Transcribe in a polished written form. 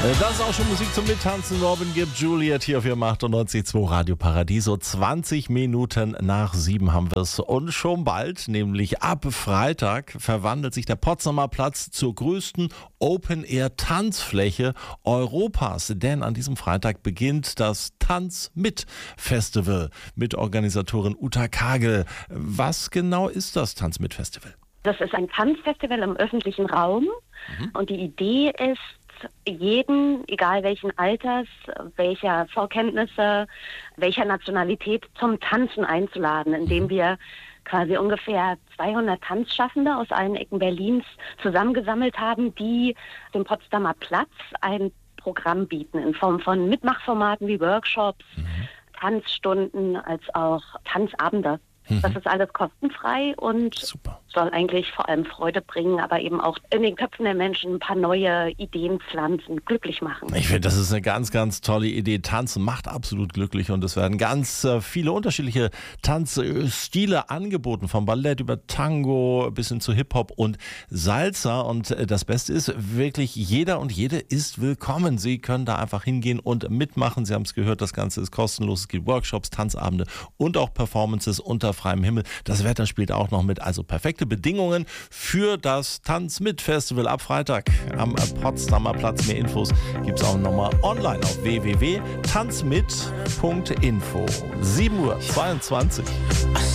Das ist auch schon Musik zum Mittanzen. Robin gibt Juliet hier auf Ihrem 98.2 Radio Paradiso. 20 Minuten nach 7 haben wir es. Und schon bald, nämlich ab Freitag, verwandelt sich der Potsdamer Platz zur größten Open-Air-Tanzfläche Europas. Denn an diesem Freitag beginnt das Tanz mit Festival mit Organisatorin Uta Kagel. Was genau ist das Tanz mit Festival? Das ist ein Tanzfestival im öffentlichen Raum. Und die Idee ist, jeden, egal welchen Alters, welcher Vorkenntnisse, welcher Nationalität zum Tanzen einzuladen, indem wir quasi ungefähr 200 Tanzschaffende aus allen Ecken Berlins zusammengesammelt haben, die dem Potsdamer Platz ein Programm bieten in Form von Mitmachformaten wie Workshops, Tanzstunden als auch Tanzabende. Das ist alles kostenfrei und Super. Soll eigentlich vor allem Freude bringen, aber eben auch in den Köpfen der Menschen ein paar neue Ideen pflanzen, glücklich machen. Ich finde, das ist eine ganz, ganz tolle Idee. Tanzen macht absolut glücklich und es werden ganz viele unterschiedliche Tanzstile angeboten, vom Ballett über Tango bis hin zu Hip-Hop und Salsa. Und das Beste ist, wirklich jeder und jede ist willkommen. Sie können da einfach hingehen und mitmachen. Sie haben es gehört, das Ganze ist kostenlos. Es gibt Workshops, Tanzabende und auch Performances unter freiem Himmel. Das Wetter spielt auch noch mit, also perfekte Bedingungen für das Tanz mit Festival ab Freitag am Potsdamer Platz. Mehr Infos gibt es auch nochmal online auf www.tanzmit.info. 7:22 Uhr.